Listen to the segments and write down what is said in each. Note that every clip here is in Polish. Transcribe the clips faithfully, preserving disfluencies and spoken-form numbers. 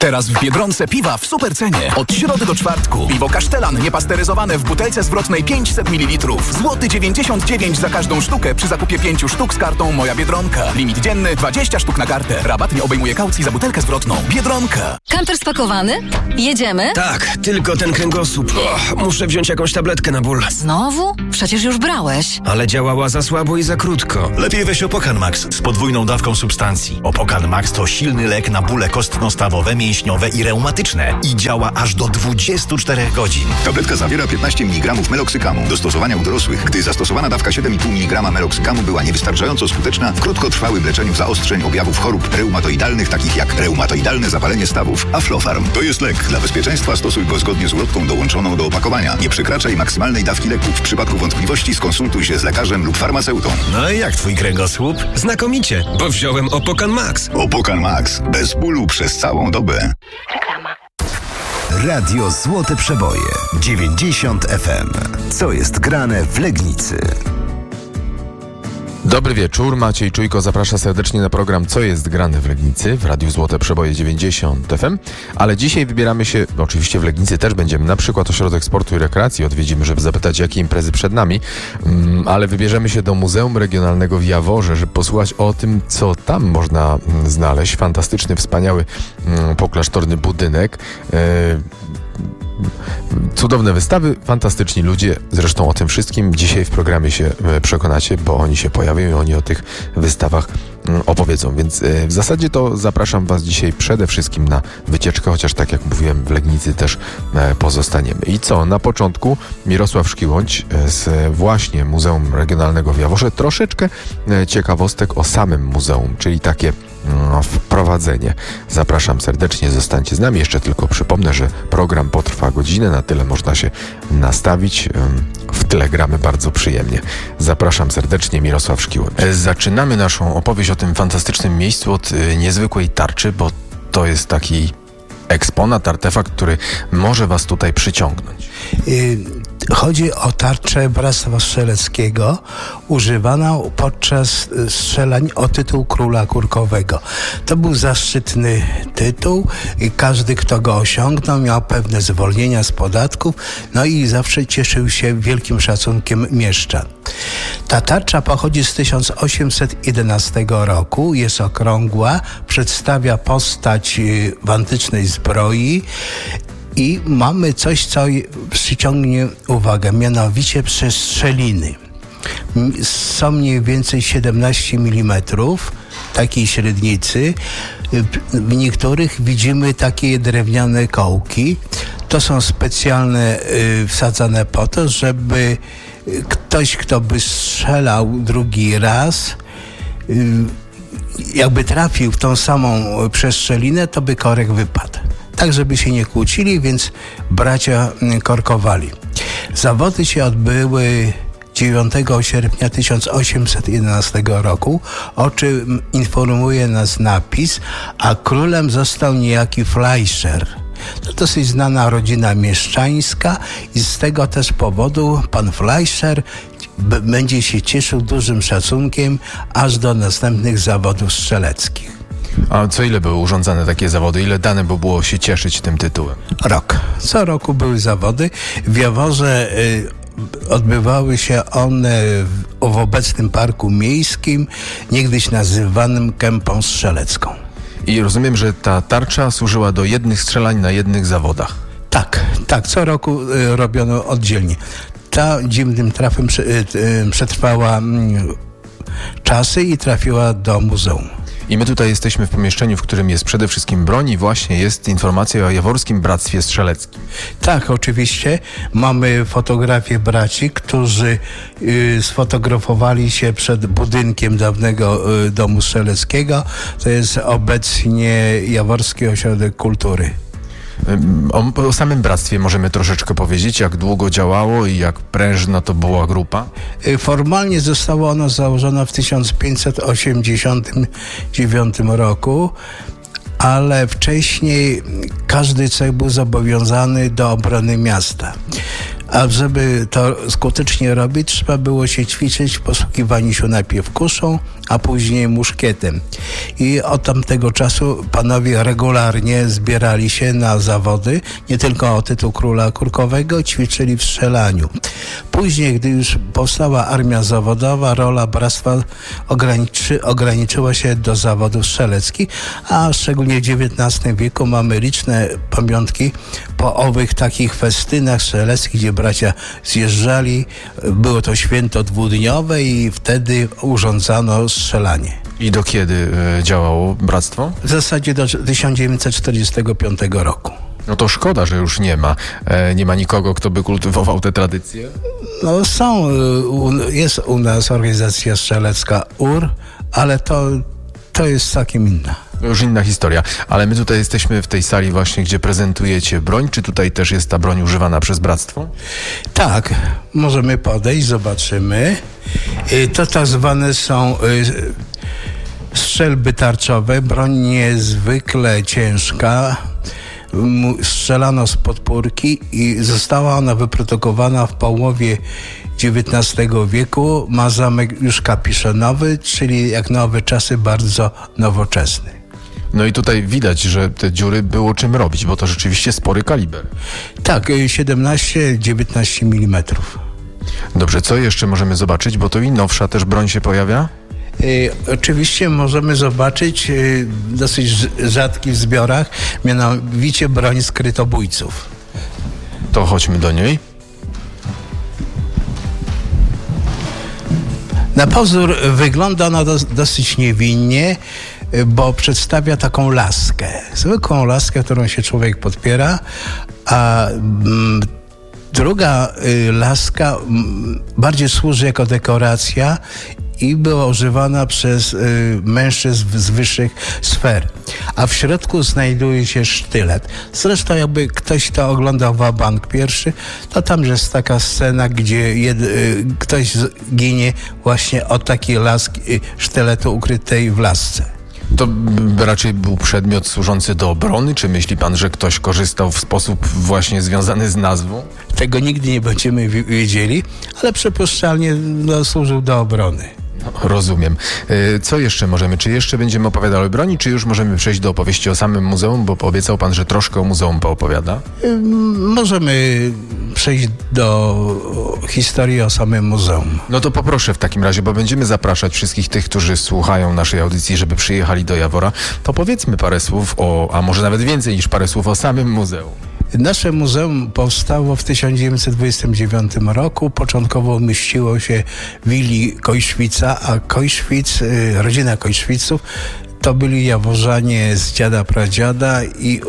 Teraz w Biedronce piwa w supercenie. Od środy do czwartku. Piwo Kasztelan niepasteryzowane w butelce zwrotnej pięćset mililitrów. Złoty dziewięćdziesiąt dziewięć za każdą sztukę przy zakupie pięciu sztuk z kartą Moja Biedronka. Limit dzienny dwadzieścia sztuk na kartę. Rabat nie obejmuje kaucji za butelkę zwrotną. Biedronka. Kamper spakowany? Jedziemy? Tak, tylko ten kręgosłup. Och, muszę wziąć jakąś tabletkę na ból. Znowu? Przecież już brałeś. Ale działała za słabo i za krótko. Lepiej weź Opokan Max z podwójną dawką substancji. Opokan Max to silny lek na bóle kostno-stawowe, mięśniowe i reumatyczne i działa aż do dwudziestu czterech godzin. Tabletka zawiera piętnaście miligramów meloksykamu. Do stosowania u dorosłych. Gdy zastosowana dawka siedem i pół miligrama meloksykamu była niewystarczająco skuteczna, w krótkotrwałym leczeniu zaostrzeń objawów chorób reumatoidalnych, takich jak reumatoidalne zapalenie stawów, Aflofarm. To jest lek. Dla bezpieczeństwa stosuj go zgodnie z ulotką dołączoną do opakowania. Nie przekraczaj maksymalnej dawki leku. W przypadku wątpliwości skonsultuj się z lekarzem lub farmaceutą. No i jak twój kręgosłup? Znakomicie, bo wziąłem Opokan Max. Opokan Max. Bez bólu przez całą dobę. Reklama. Radio Złote Przeboje dziewięćdziesiąt F M. Co jest grane w Legnicy? Dobry wieczór, Maciej Czujko zaprasza serdecznie na program Co jest grane w Legnicy w Radiu Złote Przeboje dziewięćdziesiąt F M, ale dzisiaj wybieramy się, oczywiście w Legnicy też będziemy, na przykład Ośrodek Sportu i Rekreacji odwiedzimy, żeby zapytać, jakie imprezy przed nami, um, ale wybierzemy się do Muzeum Regionalnego w Jaworze, żeby posłuchać o tym, co tam można um, znaleźć. Fantastyczny, wspaniały, um, poklasztorny budynek. Yy, Cudowne wystawy, fantastyczni ludzie. Zresztą o tym wszystkim dzisiaj w programie się przekonacie, bo oni się pojawią i oni o tych wystawach opowiedzą. Więc w zasadzie to zapraszam Was dzisiaj przede wszystkim na wycieczkę, chociaż tak jak mówiłem, w Legnicy też pozostaniemy. I co? Na początku Mirosław Szkiłądź z właśnie Muzeum Regionalnego w Jaworze. Troszeczkę ciekawostek o samym muzeum, czyli takie No, wprowadzenie. Zapraszam serdecznie, zostańcie z nami. Jeszcze tylko przypomnę, że program potrwa godzinę, na tyle można się nastawić. W tle gramy bardzo przyjemnie. Zapraszam serdecznie, Mirosław Szkiłądź. Zaczynamy naszą opowieść o tym fantastycznym miejscu od niezwykłej tarczy, bo to jest taki eksponat, artefakt, który może Was tutaj przyciągnąć. Y- Chodzi o tarczę Bractwa Strzeleckiego, używaną podczas strzelań o tytuł Króla Kurkowego. To był zaszczytny tytuł i każdy, kto go osiągnął, miał pewne zwolnienia z podatków, no i zawsze cieszył się wielkim szacunkiem mieszczan. Ta tarcza pochodzi z tysiąc osiemset jedenastego roku, jest okrągła, przedstawia postać w antycznej zbroi, i mamy coś, co przyciągnie uwagę, mianowicie przestrzeliny. Są mniej więcej siedemnaście milimetrów takiej średnicy. W niektórych widzimy takie drewniane kołki. To są specjalne y, wsadzane po to, żeby ktoś, kto by strzelał drugi raz, y, jakby trafił w tą samą przestrzelinę, to by korek wypadł. Tak, żeby się nie kłócili, więc bracia korkowali. Zawody się odbyły dziewiątego sierpnia tysiąc osiemset jedenastego roku, o czym informuje nas napis, a królem został niejaki Fleischer. To dosyć znana rodzina mieszczańska i z tego też powodu pan Fleischer b- będzie się cieszył dużym szacunkiem aż do następnych zawodów strzeleckich. A co ile były urządzane takie zawody? Ile dane by było się cieszyć tym tytułem? Rok. Co roku były zawody. W Jaworze y, odbywały się one w, w obecnym parku miejskim, niegdyś nazywanym Kępą Strzelecką. I rozumiem, że ta tarcza służyła do jednych strzelań na jednych zawodach. Tak, tak. Co roku y, robiono oddzielnie. Ta dziwnym trafem przy, y, y, przetrwała y, czasy i trafiła do muzeum. I my tutaj jesteśmy w pomieszczeniu, w którym jest przede wszystkim broń i właśnie jest informacja o Jaworskim Bractwie Strzeleckim. Tak, oczywiście. Mamy fotografię braci, którzy y, sfotografowali się przed budynkiem dawnego y, domu strzeleckiego. To jest obecnie Jaworski Ośrodek Kultury. O, o samym bractwie możemy troszeczkę powiedzieć, jak długo działało i jak prężna to była grupa? Formalnie zostało ono założone w tysiąc pięćset osiemdziesiątym dziewiątym roku, ale wcześniej każdy cech był zobowiązany do obrony miasta. A żeby to skutecznie robić, trzeba było się ćwiczyć w posługiwaniu się najpierw kuszą, a później muszkietem. I od tamtego czasu panowie regularnie zbierali się na zawody, nie tylko o tytuł króla kurkowego, ćwiczyli w strzelaniu. Później, gdy już powstała armia zawodowa, rola bractwa ograniczy, ograniczyła się do zawodów strzeleckich, a szczególnie w dziewiętnastym wieku mamy liczne pamiątki po owych takich festynach strzeleckich, gdzie bracia zjeżdżali. Było to święto dwudniowe i wtedy urządzano strzelanie. I do kiedy e, działało bractwo? W zasadzie do tysiąc dziewięćset czterdziestego piątego roku. No to szkoda, że już nie ma. E, nie ma nikogo, kto by kultywował te tradycje? No są, jest u nas organizacja strzelecka U R, ale to, to jest całkiem inna. To już inna historia. Ale my tutaj jesteśmy w tej sali właśnie, gdzie prezentujecie broń. Czy tutaj też jest ta broń używana przez bractwo? Tak, możemy podejść, zobaczymy. To tak zwane są strzelby tarczowe, broń niezwykle ciężka. Strzelano z podpórki i została ona wyprodukowana w połowie dziewiętnastego wieku. Ma zamek już kapiszonowy, czyli jak nowe czasy, bardzo nowoczesny. No i tutaj widać, że te dziury było czym robić, bo to rzeczywiście spory kaliber. Tak, siedemnaście dziewiętnaście milimetrów. Dobrze, co jeszcze możemy zobaczyć, bo to i nowsza też broń się pojawia? Y, oczywiście możemy zobaczyć y, dosyć rzadki w zbiorach, mianowicie broń skrytobójców. To chodźmy do niej. Na pozór wygląda ona dos- dosyć niewinnie, y, bo przedstawia taką laskę. Zwykłą laskę, którą się człowiek podpiera, a mm, druga y, laska m, bardziej służy jako dekoracja i była używana przez y, mężczyzn z wyższych sfer. A w środku znajduje się sztylet. Zresztą jakby ktoś to oglądał Wabank pierwszy, to tam jest taka scena, gdzie jed, y, ktoś ginie właśnie od takiej laski, y, sztyletu ukrytej w lasce. To b- raczej był przedmiot służący do obrony, czy myśli pan, że ktoś korzystał w sposób właśnie związany z nazwą? Tego nigdy nie będziemy wiedzieli, ale przypuszczalnie no, służył do obrony. Rozumiem. Co jeszcze możemy? Czy jeszcze będziemy opowiadali o broni, czy już możemy przejść do opowieści o samym muzeum, bo obiecał pan, że troszkę o muzeum poopowiada? Możemy przejść do historii o samym muzeum. No to poproszę w takim razie, bo będziemy zapraszać wszystkich tych, którzy słuchają naszej audycji, żeby przyjechali do Jawora. To powiedzmy parę słów o, a może nawet więcej niż parę słów o samym muzeum. Nasze muzeum powstało w tysiąc dziewięćset dwudziestym dziewiątym roku. Początkowo mieściło się w willi Kojszwica, a Kojszwic, rodzina Kojszwiców to byli Jaworzanie z dziada pradziada i yy,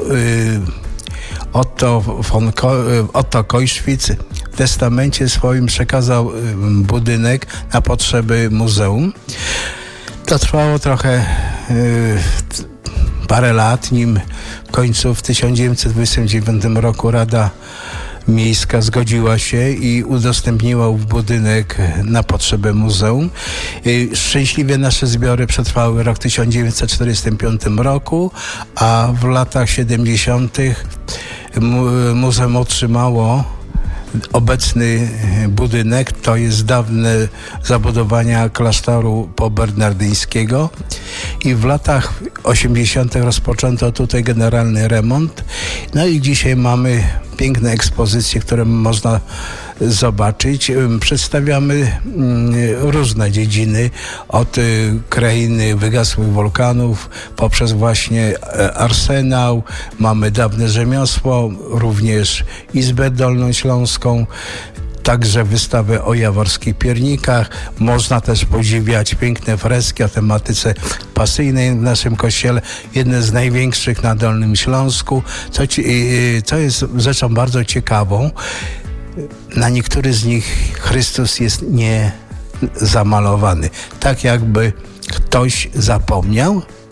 Otto, von Ko- Otto Kojszwic w testamencie swoim przekazał budynek na potrzeby muzeum. To trwało trochę yy, parę lat, nim w końcu w tysiąc dziewięćset dwudziestym dziewiątym roku Rada Miejska zgodziła się i udostępniła budynek na potrzeby muzeum. Szczęśliwie nasze zbiory przetrwały rok tysiąc dziewięćset czterdziestym piątym roku, a w latach siedemdziesiątych muzeum otrzymało obecny budynek. To jest dawne zabudowania klasztoru pobernardyńskiego i w latach osiemdziesiątych rozpoczęto tutaj generalny remont. No i dzisiaj mamy piękne ekspozycje, które można zobaczyć. Przedstawiamy różne dziedziny, od krainy wygasłych wulkanów poprzez właśnie arsenał. Mamy dawne rzemiosło, również Izbę Dolnośląską, także wystawę o jaworskich piernikach. Można też podziwiać piękne freski o tematyce pasyjnej w naszym kościele, jedne z największych na Dolnym Śląsku. Co, ci, co jest rzeczą bardzo ciekawą, na niektórych z nich Chrystus jest nie zamalowany. Tak jakby ktoś zapomniał,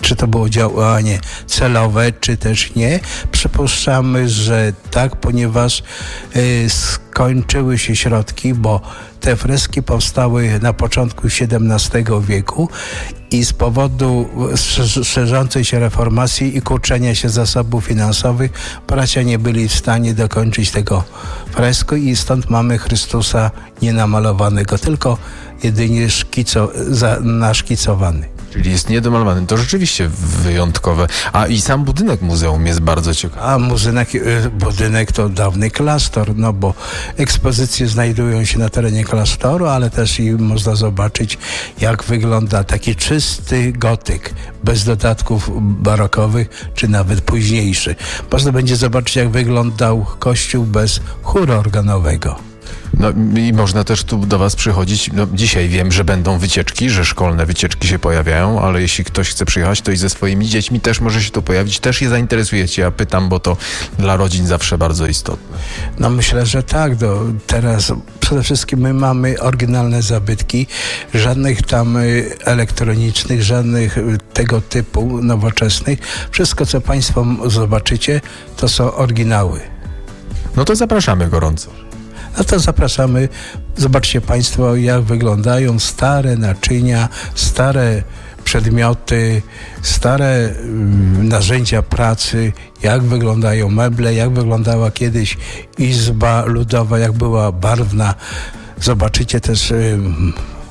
czy to było działanie celowe, czy też nie. Przypuszczamy, że tak, ponieważ y, skończyły się środki, bo te freski powstały na początku siedemnastego wieku i z powodu szerzącej się reformacji i kurczenia się zasobów finansowych bracia nie byli w stanie dokończyć tego fresku i stąd mamy Chrystusa nienamalowanego, tylko jedynie szkico, za, naszkicowany. Czyli jest niedomalowany. To rzeczywiście wyjątkowe. A i sam budynek muzeum jest bardzo ciekawy. A muzynek, budynek to dawny klasztor, no bo ekspozycje znajdują się na terenie klasztoru, ale też i można zobaczyć, jak wygląda taki czysty gotyk, bez dodatków barokowych, czy nawet późniejszy. Można będzie zobaczyć, jak wyglądał kościół bez chóru organowego. No i można też tu do was przychodzić. No, dzisiaj wiem, że będą wycieczki, że szkolne wycieczki się pojawiają, ale jeśli ktoś chce przyjechać, to i ze swoimi dziećmi też może się tu pojawić. Też je zainteresujecie. Ja pytam, bo to dla rodzin zawsze bardzo istotne. No myślę, że tak. Do, teraz przede wszystkim my mamy oryginalne zabytki, żadnych tam elektronicznych, żadnych tego typu nowoczesnych. Wszystko, co państwo zobaczycie, to są oryginały. No to zapraszamy gorąco. No to zapraszamy. Zobaczcie państwo, jak wyglądają stare naczynia, stare przedmioty, stare mm, narzędzia pracy, jak wyglądają meble, jak wyglądała kiedyś izba ludowa, jak była barwna. Zobaczycie też ym,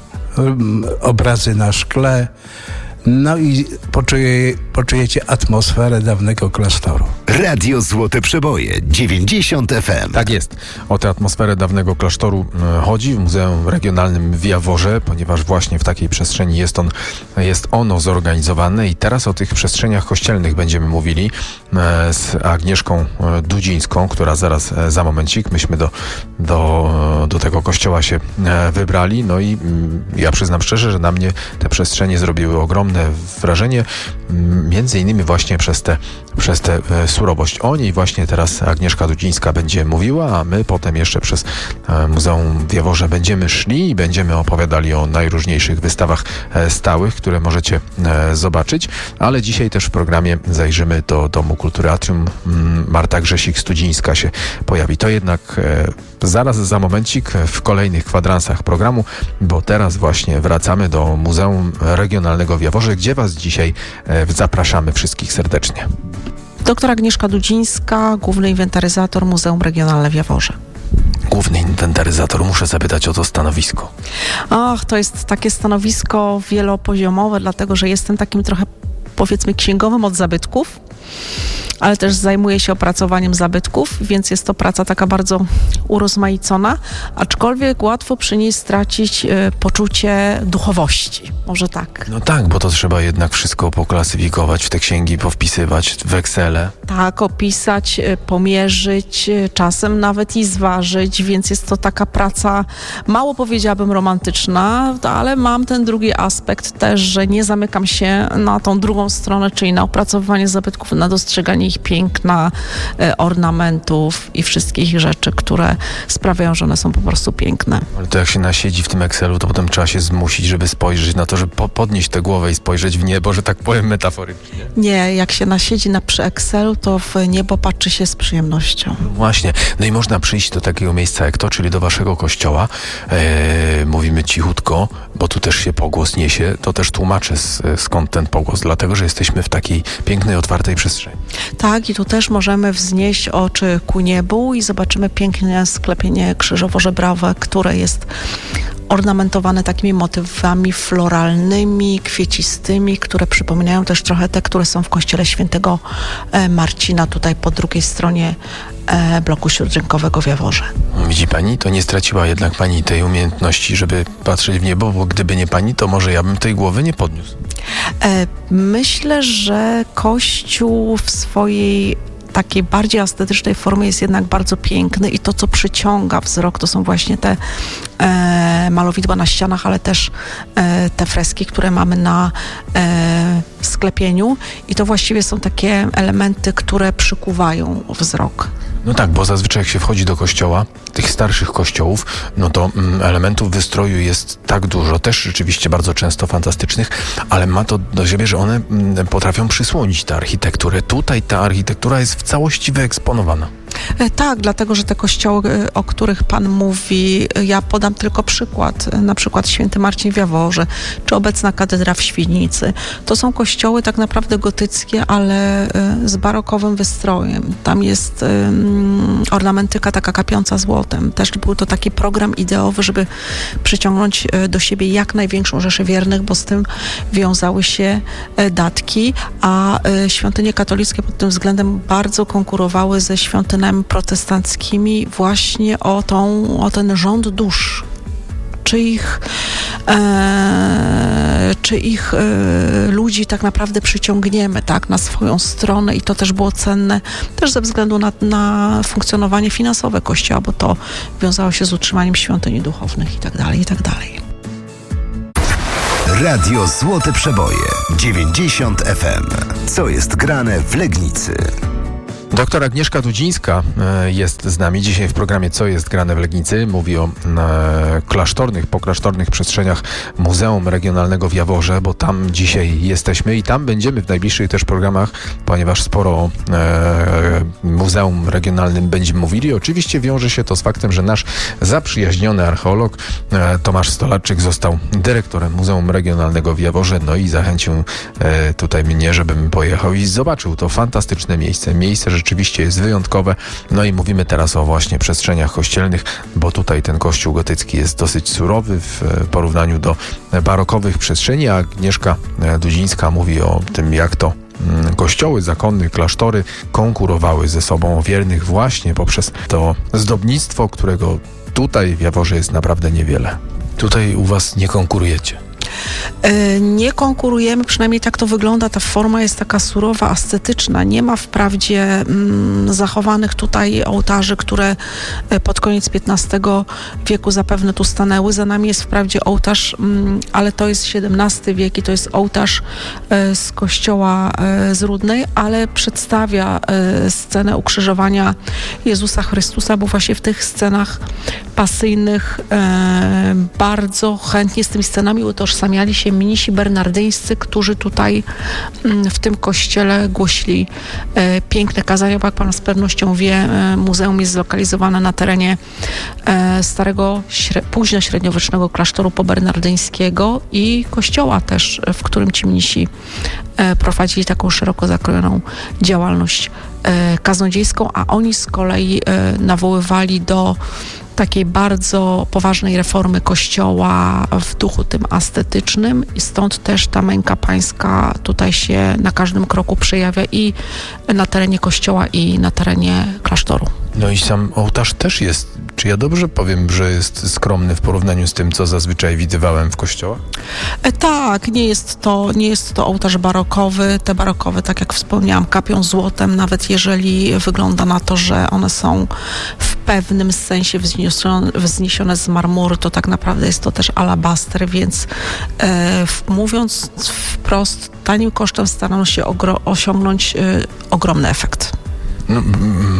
ym, obrazy na szkle. No i poczuje, poczujecie atmosferę dawnego klasztoru. Radio Złote Przeboje, dziewięćdziesiąt F M. Tak jest. O tę atmosferę dawnego klasztoru chodzi w Muzeum Regionalnym w Jaworze, ponieważ właśnie w takiej przestrzeni jest, on, jest ono zorganizowane i teraz o tych przestrzeniach kościelnych będziemy mówili z Agnieszką Dudzińską, która zaraz za momencik, myśmy do, do, do tego kościoła się wybrali, no i ja przyznam szczerze, że na mnie te przestrzenie zrobiły ogromne wrażenie, między innymi właśnie przez tę przez tę surowość. O niej właśnie teraz Agnieszka Dudzińska będzie mówiła, a my potem jeszcze przez Muzeum w Jaworze będziemy szli i będziemy opowiadali o najróżniejszych wystawach stałych, które możecie zobaczyć, ale dzisiaj też w programie zajrzymy do Domu Kultury Atrium. Marta Grzesik-Studzińska się pojawi. To jednak zaraz za momencik w kolejnych kwadransach programu, bo teraz właśnie wracamy do Muzeum Regionalnego w Jaworze, gdzie was dzisiaj zapraszamy wszystkich serdecznie. Doktor Agnieszka Dudzińska, główny inwentaryzator Muzeum Regionalne w Jaworze. Główny inwentaryzator, muszę zapytać o to stanowisko. Ach, to jest takie stanowisko wielopoziomowe, dlatego że jestem takim trochę, powiedzmy, księgowym od zabytków, ale też zajmuję się opracowaniem zabytków, więc jest to praca taka bardzo urozmaicona, aczkolwiek łatwo przy niej stracić y, poczucie duchowości. Może tak. No tak, bo to trzeba jednak wszystko poklasyfikować, w te księgi powpisywać, w Excele. Tak, opisać, y, pomierzyć, y, czasem nawet i zważyć, więc jest to taka praca, mało powiedziałabym romantyczna, ale mam ten drugi aspekt też, że nie zamykam się na tą drugą stronę, czyli na opracowywanie zabytków, na dostrzeganie ich piękna, y, ornamentów i wszystkich rzeczy, które sprawiają, że one są po prostu piękne. Ale to jak się nasiedzi w tym Excelu, to potem trzeba się zmusić, żeby spojrzeć na to, żeby po- podnieść tę głowę i spojrzeć w niebo, że tak powiem metaforycznie. Nie, jak się nasiedzi na przy Excelu, to w niebo patrzy się z przyjemnością. No właśnie. No i można przyjść do takiego miejsca jak to, czyli do waszego kościoła. Eee, mówimy cichutko, bo tu też się pogłos niesie. To też tłumaczę s- skąd ten pogłos, dlatego, że jesteśmy w takiej pięknej, otwartej przestrzeni. Tak, i tu też możemy wznieść oczy ku niebu i zobaczymy piękne sklepienie krzyżowo-żebrawe, które jest ornamentowane takimi motywami floralnymi, kwiecistymi, które przypominają też trochę te, które są w kościele świętego Marcina, tutaj po drugiej stronie bloku śródrzynkowego w Jaworze. Widzi pani, to nie straciła jednak pani tej umiejętności, żeby patrzeć w niebo, bo gdyby nie pani, to może ja bym tej głowy nie podniósł. Myślę, że Kościół w swojej takiej bardziej estetycznej formie jest jednak bardzo piękny i to, co przyciąga wzrok, to są właśnie te e, malowidła na ścianach, ale też e, te freski, które mamy na e, sklepieniu i to właściwie są takie elementy, które przykuwają wzrok. No tak, bo zazwyczaj jak się wchodzi do kościoła, tych starszych kościołów, no to mm, elementów wystroju jest tak dużo, też rzeczywiście bardzo często fantastycznych, ale ma to do siebie, że one mm, potrafią przysłonić tę architekturę. Tutaj ta architektura jest w całości wyeksponowana. Tak, dlatego, że te kościoły, o których Pan mówi, ja podam tylko przykład, na przykład Święty Marcin w Jaworze, czy obecna katedra w Świdnicy. To są kościoły tak naprawdę gotyckie, ale z barokowym wystrojem. Tam jest um, ornamentyka taka kapiąca złotem. Też był to taki program ideowy, żeby przyciągnąć do siebie jak największą rzeszę wiernych, bo z tym wiązały się datki, a świątynie katolickie pod tym względem bardzo konkurowały ze świątynami protestanckimi właśnie o, tą, o ten rząd dusz. Czy ich, e, czy ich e, ludzi tak naprawdę przyciągniemy tak, na swoją stronę i to też było cenne też ze względu na, na funkcjonowanie finansowe Kościoła, bo to wiązało się z utrzymaniem świątyni duchownych i tak dalej, i tak dalej. Radio Złote Przeboje dziewięćdziesiąt F M. Co jest grane w Legnicy? Doktor Agnieszka Dudzińska jest z nami dzisiaj w programie Co jest grane w Legnicy. Mówi o e, klasztornych, poklasztornych przestrzeniach Muzeum Regionalnego w Jaworze, bo tam dzisiaj jesteśmy i tam będziemy w najbliższych też programach, ponieważ sporo o e, Muzeum Regionalnym będziemy mówili. Oczywiście wiąże się to z faktem, że nasz zaprzyjaźniony archeolog e, Tomasz Stolarczyk został dyrektorem Muzeum Regionalnego w Jaworze, no i zachęcił e, tutaj mnie, żebym pojechał i zobaczył to fantastyczne miejsce. Miejsce, że rzeczywiście jest wyjątkowe. No i mówimy teraz o właśnie przestrzeniach kościelnych, bo tutaj ten kościół gotycki jest dosyć surowy w porównaniu do barokowych przestrzeni, a Agnieszka Dudzińska mówi o tym, jak to kościoły zakonne, klasztory konkurowały ze sobą o wiernych właśnie poprzez to zdobnictwo, którego tutaj w Jaworze jest naprawdę niewiele. Tutaj u was nie konkurujecie. Nie konkurujemy, przynajmniej tak to wygląda. Ta forma jest taka surowa, ascetyczna. Nie ma wprawdzie mm, zachowanych tutaj ołtarzy, które pod koniec piętnastego wieku zapewne tu stanęły. Za nami jest wprawdzie ołtarz, mm, ale to jest siedemnasty wiek i to jest ołtarz e, z kościoła e, z Rudnej, ale przedstawia e, scenę ukrzyżowania Jezusa Chrystusa, bo właśnie w tych scenach pasyjnych e, bardzo chętnie z tymi scenami utożsamiali się mnisi bernardyńscy, którzy tutaj w tym kościele głosili e, piękne kazania, bo jak pan z pewnością wie, e, muzeum jest zlokalizowane na terenie e, starego, śre, późnośredniowiecznego klasztoru pobernardyńskiego i kościoła też, w którym ci mnisi e, prowadzili taką szeroko zakrojoną działalność e, kaznodziejską, a oni z kolei e, nawoływali do takiej bardzo poważnej reformy Kościoła w duchu tym ascetycznym i stąd też ta męka pańska tutaj się na każdym kroku przejawia i na terenie Kościoła i na terenie klasztoru. No i sam ołtarz też jest, czy ja dobrze powiem, że jest skromny w porównaniu z tym, co zazwyczaj widywałem w kościołach? E, tak, nie jest to, nie jest to ołtarz barokowy. Te barokowe, tak jak wspomniałam, kapią złotem, nawet jeżeli wygląda na to, że one są w pewnym sensie wzniesione, wzniesione z marmuru, to tak naprawdę jest to też alabaster, więc e, w, mówiąc wprost, tanim kosztem starano się ogro- osiągnąć e, ogromny efekt. No, mm,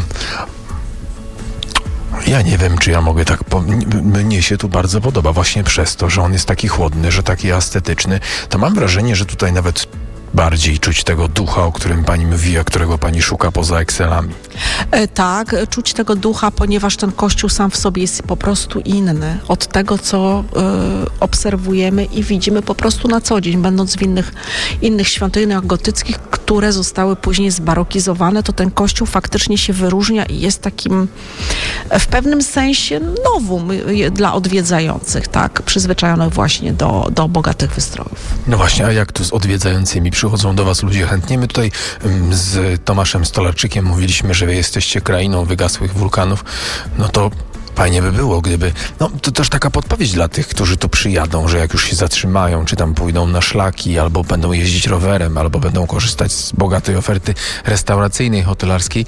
ja nie wiem, czy ja mogę tak... Po... Mnie się tu bardzo podoba właśnie przez to, że on jest taki chłodny, że taki ascetyczny. To mam wrażenie, że tutaj nawet bardziej czuć tego ducha, o którym pani mówi, a którego pani szuka poza Excelami. E, tak, czuć tego ducha, ponieważ ten kościół sam w sobie jest po prostu inny od tego, co e, obserwujemy i widzimy po prostu na co dzień, będąc w innych, innych świątyniach gotyckich, które zostały później zbarokizowane, to ten kościół faktycznie się wyróżnia i jest takim w pewnym sensie nowum dla odwiedzających, tak, przyzwyczajonych właśnie do, do bogatych wystrojów. No właśnie, a jak tu z odwiedzającymi? Przychodzą do was ludzie chętnie. My tutaj um, z Tomaszem Stolarczykiem mówiliśmy, że wy jesteście krainą wygasłych wulkanów. No to fajnie by było, gdyby... No to też taka podpowiedź dla tych, którzy tu przyjadą, że jak już się zatrzymają, czy tam pójdą na szlaki, albo będą jeździć rowerem, albo będą korzystać z bogatej oferty restauracyjnej, hotelarskiej,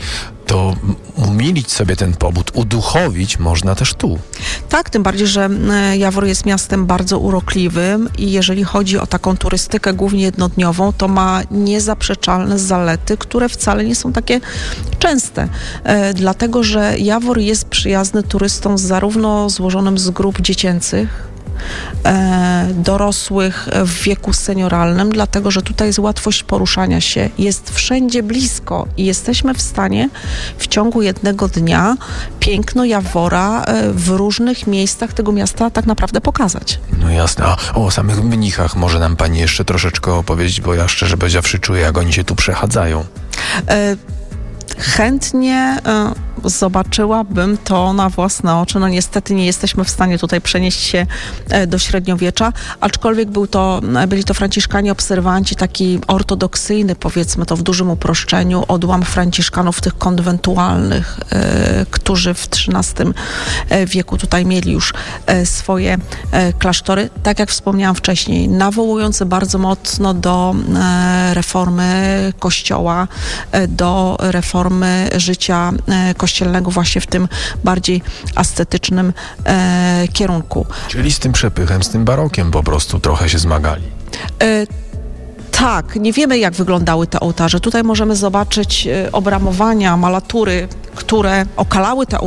to umilić sobie ten pobyt, uduchowić można też tu. Tak, tym bardziej, że e, Jawor jest miastem bardzo urokliwym i jeżeli chodzi o taką turystykę głównie jednodniową, to ma niezaprzeczalne zalety, które wcale nie są takie częste. E, dlatego, że Jawor jest przyjazny turystom zarówno złożonym z grup dziecięcych, E, dorosłych w wieku senioralnym, dlatego, że tutaj jest łatwość poruszania się, jest wszędzie blisko i jesteśmy w stanie w ciągu jednego dnia piękno Jawora e, w różnych miejscach tego miasta tak naprawdę pokazać. No jasne. A o samych mnichach może nam pani jeszcze troszeczkę opowiedzieć, bo ja szczerze powiedziawszy czuję, jak oni się tu przechadzają. E, Chętnie y, zobaczyłabym to na własne oczy. No niestety nie jesteśmy w stanie tutaj przenieść się y, do średniowiecza, aczkolwiek był to, byli to franciszkanie obserwanci, taki ortodoksyjny, powiedzmy to w dużym uproszczeniu, odłam franciszkanów tych konwentualnych, y, którzy w trzynastym wieku tutaj mieli już y, swoje y, klasztory. Tak jak wspomniałam wcześniej, nawołujący bardzo mocno do y, reformy kościoła, y, do reformy życia e, kościelnego właśnie w tym bardziej ascetycznym e, kierunku. Czyli z tym przepychem, z tym barokiem po prostu trochę się zmagali. E, tak, nie wiemy jak wyglądały te ołtarze. Tutaj możemy zobaczyć e, obramowania, malatury, które okalały te